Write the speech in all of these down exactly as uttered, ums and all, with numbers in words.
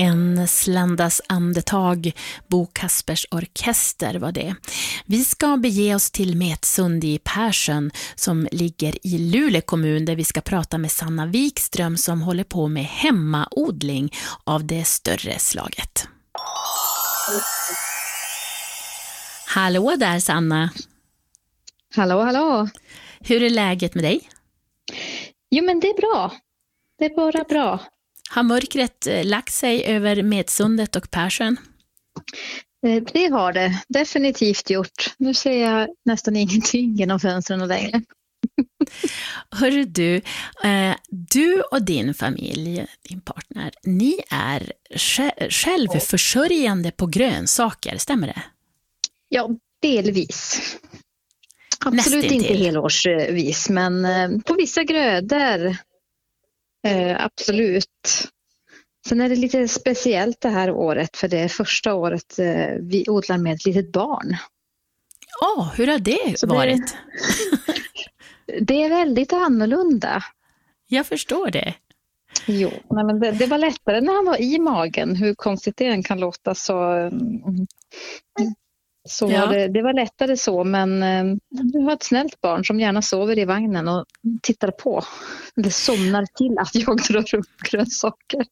En sländas andetag, Bo Kaspers orkester var det. Vi ska bege oss till Metsund i Persjön som ligger i Luleå kommun, där vi ska prata med Sanna Wikström som håller på med hemmaodling av det större slaget. Hallå där Sanna. Hallå, hallå. Hur är läget med dig? Jo men det är bra. Det är bara bra. Har mörkret lagt sig över Metsundet och Persjön? Det har det definitivt gjort. Nu ser jag nästan ingenting genom fönstren längre. Hörru du, du och din familj, din partner, ni är självförsörjande på grönsaker, stämmer det? Ja, delvis. Absolut inte helårsvis, men på vissa grödor eh, absolut. Sen är det lite speciellt det här året, för det är första året eh, vi odlar med ett litet barn. Ja, oh, hur har det Så varit? Det, det är väldigt annorlunda. Jag förstår det. Jo, nej, men det, det var lättare när han var i magen, hur konstigt det än kan låta så... Så ja. det, det var lättare så, men eh, du har ett snällt barn som gärna sover i vagnen och tittar på. Det somnar till att jag drar upp grönsaker.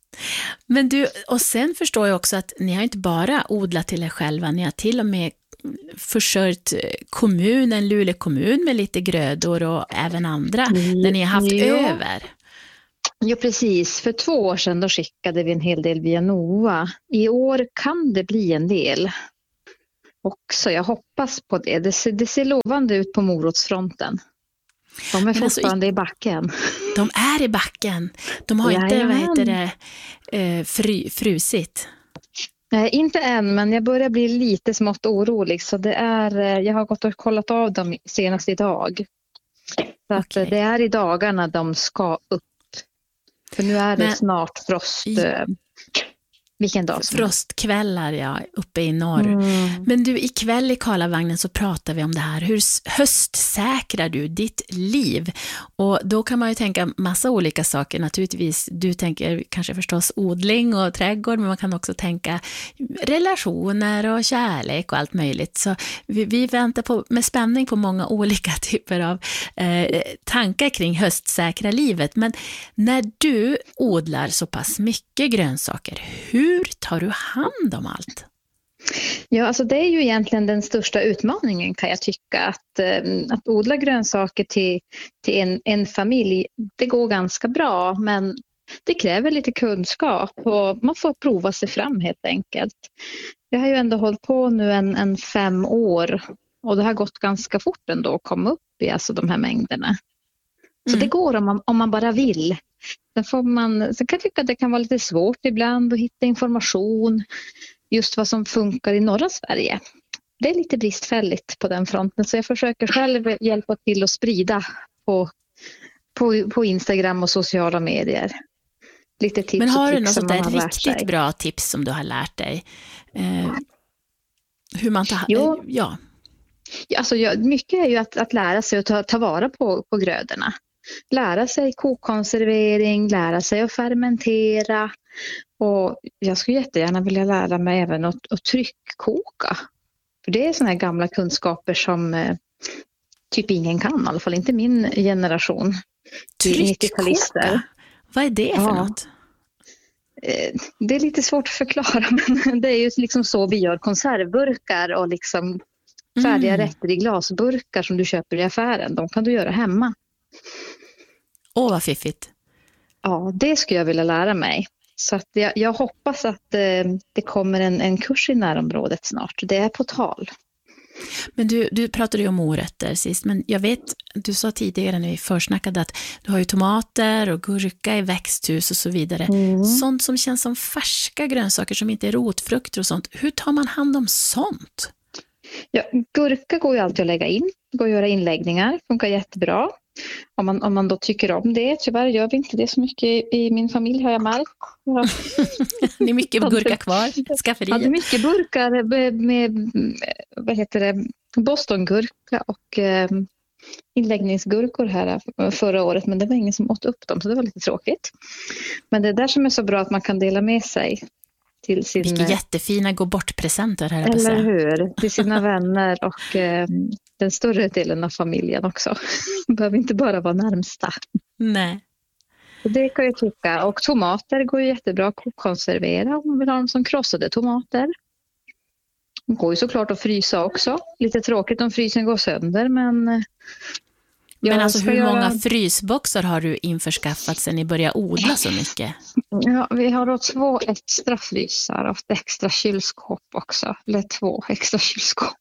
Men du, och sen förstår jag också att ni har inte bara odlat till er själva, ni har till och med försörjt kommunen, Luleå kommun med lite grödor och även andra mm, där ni har haft ja. över. Ja, precis. För två år sedan då skickade vi en hel del via Nova. I år kan det bli en del. Också, jag hoppas på det. Det ser, det ser lovande ut på morotsfronten. De är fortfarande alltså, i backen. De är i backen. De har inte, vad heter det, fry, frusit. Nej, inte än, men jag börjar bli lite smått orolig. Så det är, jag har gått och kollat av dem senast idag. Så att okay. det är i dagarna de ska upp. För nu är det men, snart frost... I... Vilken dag? Frostkvällar, ja, uppe i norr. Mm. Men du, ikväll i Karlavagnen så pratar vi om det här. Hur höstsäkrar du ditt liv? Och då kan man ju tänka massa olika saker. Naturligtvis, du tänker kanske förstås odling och trädgård, men man kan också tänka relationer och kärlek och allt möjligt. Så vi, vi väntar på, med spänning på många olika typer av eh, tankar kring höstsäkra livet. Men när du odlar så pass mycket grönsaker, hur Hur tar du hand om allt? Ja, alltså det är ju egentligen den största utmaningen kan jag tycka. Att, att odla grönsaker till, till en, en familj, det går ganska bra. Men det kräver lite kunskap och man får prova sig fram helt enkelt. Jag har ju ändå hållit på nu en, en fem år och det har gått ganska fort ändå att komma upp i alltså de här mängderna. Så mm. det går om man, om man bara vill. Sen, får man, sen kan jag tycka att det kan vara lite svårt ibland att hitta information just vad som funkar i norra Sverige. Det är lite bristfälligt på den fronten, så jag försöker själv hjälpa till att sprida på, på, på Instagram och sociala medier. Lite tips. Men har och du något sånt där riktigt bra tips som du har lärt dig? Eh, hur man tar... Jo. Ja. Alltså, mycket är ju att, att lära sig att ta, ta vara på, på grödorna. Lära sig kokkonservering, lära sig att fermentera. Och jag skulle jättegärna vilja lära mig även att, att tryckkoka. För det är såna här gamla kunskaper som eh, typ ingen kan, i alla fall inte min generation. Tryckkoka? Vad är det för ja. något? Eh, det är lite svårt att förklara, men det är ju liksom så vi gör konservburkar och liksom färdiga mm. rätter i glasburkar som du köper i affären. De kan du göra hemma. Åh, vad fiffigt. Ja, det skulle jag vilja lära mig. Så att jag, jag hoppas att eh, det kommer en, en kurs i närområdet snart. Det är på tal. Men du, du pratade ju om morötter sist. Men jag vet, du sa tidigare när vi försnackade att du har ju tomater och gurka i växthus och så vidare. Mm. Sånt som känns som färska grönsaker som inte är rotfrukter och sånt. Hur tar man hand om sånt? Ja, gurka går ju alltid att lägga in. Det går att göra inläggningar. Funkar jättebra. Om man, om man då tycker om det. Tyvärr gör vi inte det så mycket i, i min familj, har jag märkt. Ja. Det är mycket gurka kvar. Skafferiet. Ja, mycket burkar med, med vad heter det, bostongurka och eh, inläggningsgurkor här förra året, men det var ingen som åt upp dem, så det var lite tråkigt. Men det är där som är så bra, att man kan dela med sig till sin... Vilka jättefina gå bort-presenter här. Eller hur? Till sina vänner och eh, den större delen av familjen också. Det behöver inte bara vara närmsta. Nej. Det kan jag tycka. Och tomater går ju jättebra att konservera om man vill ha dem som krossade tomater. Det går ju såklart att frysa också. Lite tråkigt om frysen går sönder, men... Men alltså hur göra... många frysboxar har du införskaffat sedan ni började odla så mycket? Ja, vi har då två extra frysar och ett extra kylskåp också. Eller två extra kylskåp.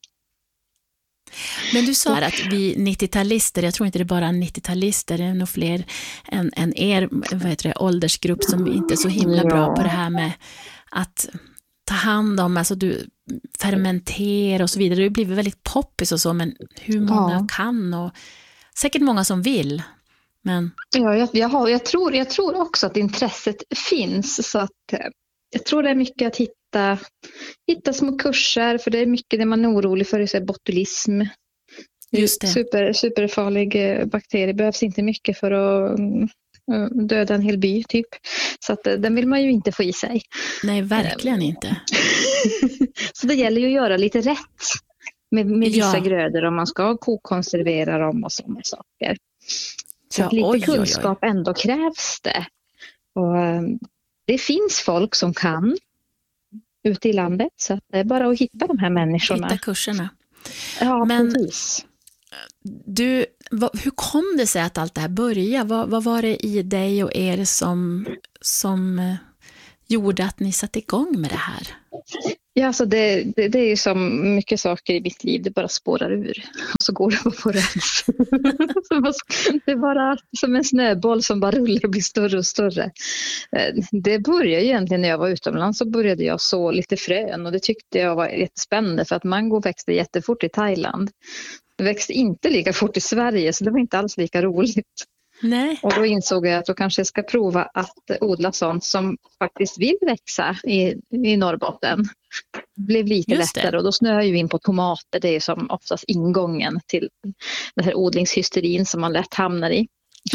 Men du sa att vi nittio-talister, jag tror inte det är bara nittio-talister, det är nog fler än, än er vad heter det, åldersgrupp som inte är så himla ja. bra på det här med att ta hand om, alltså du fermentera och så vidare. Det blir väldigt poppis och så, men hur många ja. kan och säkert många som vill. Men... Ja, jag, jag, har, jag, tror, jag tror också att intresset finns, så att jag tror det är mycket att hitta, hitta små kurser, för det är mycket det man är orolig för, det är botulism. Just det. Super, superfarlig bakterie, behövs inte mycket för att döda en hel by typ. Så att den vill man ju inte få i sig. Nej, verkligen inte. Så det gäller ju att göra lite rätt med, med vissa ja. grödor om man ska kokkonservera dem och sådana saker. Så ja, lite oj, kunskap oj, oj. ändå krävs det. Och det finns folk som kan ute i landet, så att det är bara att hitta de här människorna. Hitta kurserna. Ja, men precis. Du, vad, hur kom det sig att allt det här började? Vad, vad var det i dig och er som, som eh, gjorde att ni satte igång med det här? Ja, alltså det, det, det är ju som mycket saker i mitt liv, det bara spårar ur. Och så går det bara på räls. Det är bara som en snöboll som bara rullar och blir större och större. Det började egentligen när jag var utomlands, så började jag så lite frön. Och det tyckte jag var jättespännande, för att mango växte jättefort i Thailand. Det växte inte lika fort i Sverige, så det var inte alls lika roligt. Nej. Och då insåg jag att då kanske jag ska prova att odla sånt som faktiskt vill växa i, i Norrbotten. Det blev lite lättare, och då snöar jag ju in på tomater. Det är som oftast ingången till den här odlingshysterin som man lätt hamnar i.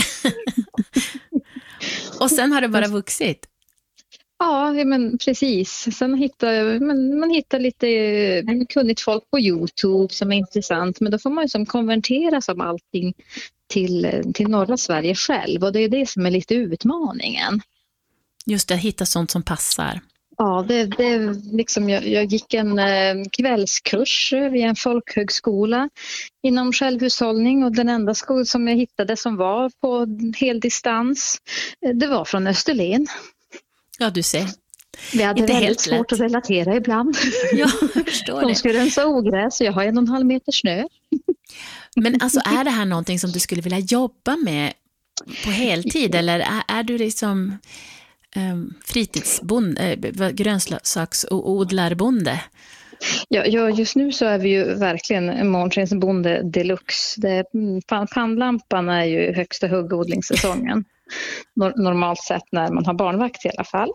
Och sen har det bara vuxit? Ja, men precis. Sen hittar man, man hittar lite kunnigt folk på YouTube som är intressant, men då får man ju som konvertera som allting till, till norra Sverige själv, och det är det som är lite utmaningen. Just det, att hitta sånt som passar. Ja, det, det liksom jag, jag gick en eh, kvällskurs vid en folkhögskola inom självhushållning, och den enda skola som jag hittade som var på hel distans, det var från Österlen. Ja, du ser. Vi hade inte väldigt helt svårt lätt. att relatera ibland. Ja, jag förstår De det. skulle rensa ogräs, och jag har en och en halv meter snö. Men alltså, är det här någonting som du skulle vilja jobba med på heltid, eller är, är du liksom um, fritidsbonde, äh, grönsaksodlarbonde? Ja, ja, just nu så är vi ju verkligen en månskensbonde deluxe. Det, pannlampan är ju högsta huggodlingssäsongen. Normalt sett när man har barnvakt i alla fall.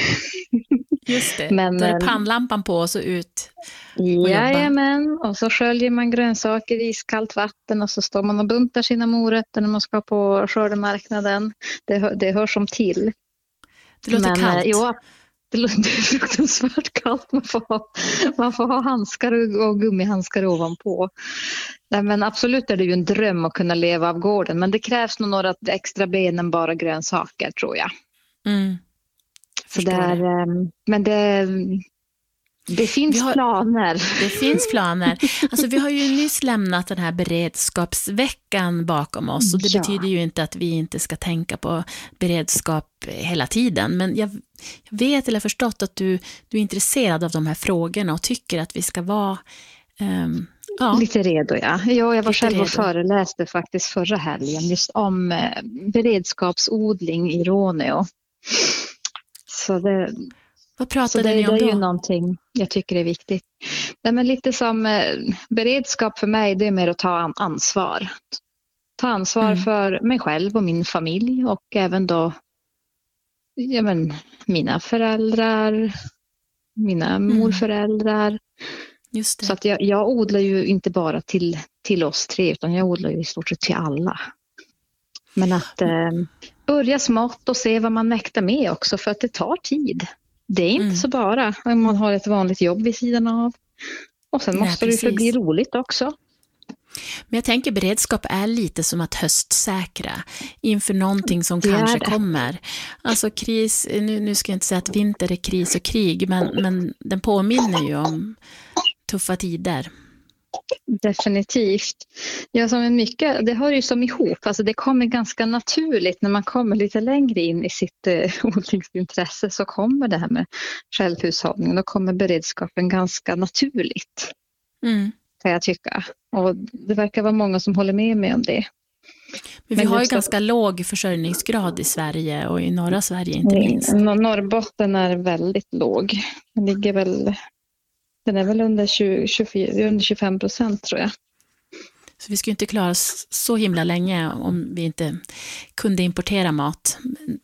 Just det, men, då är det pannlampan på och så ut och jajamän, jobba. Och så sköljer man grönsaker i iskallt vatten, och så står man och buntar sina morötter när man ska på skördemarknaden. Det, hör, det hör som till. Det låter men, kallt. Ja, det låter fruktansvärt kallt. Man får ha, man får ha handskar och, och gummihandskar ovanpå. Nej, men absolut är det ju en dröm att kunna leva av gården, men det krävs nog några extra ben än bara grönsaker, tror jag. Mm. Så där, det. Men det, det finns har, planer. Det finns planer. Alltså, vi har ju nyss lämnat den här beredskapsveckan bakom oss, och det ja. betyder ju inte att vi inte ska tänka på beredskap hela tiden. Men jag, jag vet eller förstått att du, du är intresserad av de här frågorna och tycker att vi ska vara... Um, ja. Lite redo, ja. ja jag var själv och föreläste faktiskt förra helgen just om eh, beredskapsodling i Råneå. Så det, Vad pratade så det, ni om det är då? ju någonting jag tycker är viktigt. Nej, men lite som eh, beredskap för mig, det är mer att ta an- ansvar. Ta ansvar mm. för mig själv och min familj, och även då ja, men, mina föräldrar, mina mm. morföräldrar. Just det. Så att jag, jag odlar ju inte bara till, till oss tre, utan jag odlar ju i stort sett till alla. Men att eh, börja smått och se vad man mäktar med också, för att det tar tid. Det är inte mm. så bara om man har ett vanligt jobb vid sidan av. Och sen måste Nej, det ju bli roligt också. Men jag tänker beredskap är lite som att höstsäkra inför någonting som kanske det. kommer. Alltså kris, nu, nu ska jag inte säga att vinter är kris och krig, men, men den påminner ju om tuffa tider. Definitivt. Ja, som är mycket, det hör ju som ihop. Alltså det kommer ganska naturligt när man kommer lite längre in i sitt eh, odlingsintresse, så kommer det här med självhushållning. Då kommer beredskapen ganska naturligt. Mm. Kan jag tycka. Och det verkar vara många som håller med mig om det. Men vi Men har ju ska... ganska låg försörjningsgrad i Sverige och i norra Sverige inte minst. Norrbotten är väldigt låg. Den ligger väl, den är väl under, tjugo, tjugofyra, under tjugofem procent tror jag. Så vi skulle inte klara oss så himla länge om vi inte kunde importera mat.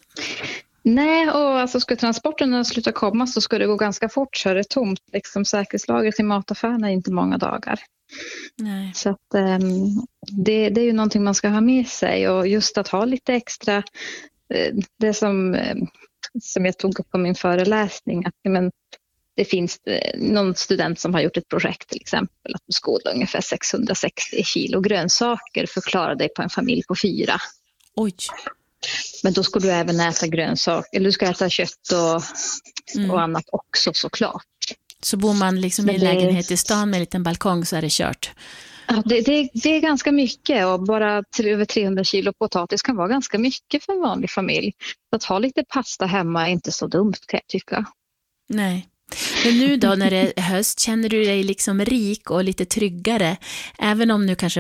Nej, och alltså ska transporterna sluta komma så ska det gå ganska fort, så är det tomt. Liksom säkerhetslagret i mataffärerna är inte många dagar. Nej. Så att, um, det, det är ju någonting man ska ha med sig, och just att ha lite extra, uh, det som, uh, som jag tog upp på min föreläsning, att men, det finns uh, någon student som har gjort ett projekt till exempel, att du ska odla ungefär sexhundrasextio kilo grönsaker för att klara dig på en familj på fyra. Oj. Men då ska du även äta grönsaker, eller du ska äta kött och, mm. och annat också såklart. Så bor man liksom i en lägenhet i stan med en liten balkong så är det kört? Ja, det, det, det är ganska mycket, och bara till över trehundra kilo potatis kan vara ganska mycket för en vanlig familj. Så att ha lite pasta hemma är inte så dumt, kan jag tycka. Nej. Men nu då när det är höst, känner du dig liksom rik och lite tryggare, även om nu kanske